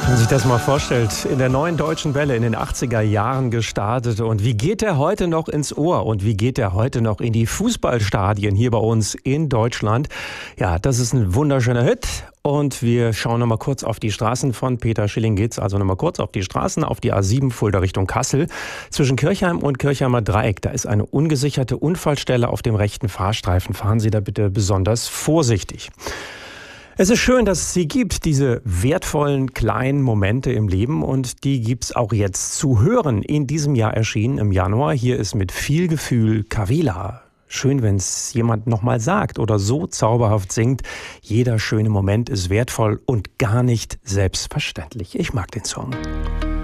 Wenn man sich das mal vorstellt, in der Neuen Deutschen Welle in den 80er Jahren gestartet, und wie geht der heute noch ins Ohr und wie geht der heute noch in die Fußballstadien hier bei uns in Deutschland? Ja, das ist ein wunderschöner Hit, und wir schauen nochmal kurz auf die Straßen. Von Peter Schilling geht's also nochmal kurz auf die Straßen, auf die A7 Fulda Richtung Kassel. Zwischen Kirchheim und Kirchheimer Dreieck, da ist eine ungesicherte Unfallstelle auf dem rechten Fahrstreifen. Fahren Sie da bitte besonders vorsichtig. Es ist schön, dass es sie gibt, diese wertvollen kleinen Momente im Leben, und die gibt's auch jetzt zu hören. In diesem Jahr erschienen im Januar. Hier ist mit viel Gefühl Kavela. Schön, wenn es jemand nochmal sagt oder so zauberhaft singt. Jeder schöne Moment ist wertvoll und gar nicht selbstverständlich. Ich mag den Song.